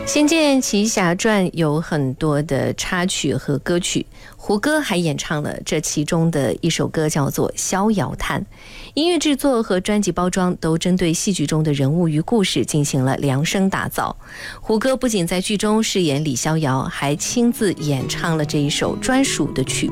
《仙剑奇侠传》有很多的插曲和歌曲，胡歌还演唱了这其中的一首歌，叫做《逍遥叹》。音乐制作和专辑包装都针对戏剧中的人物与故事进行了量身打造。胡歌不仅在剧中饰演李逍遥，还亲自演唱了这一首专属的曲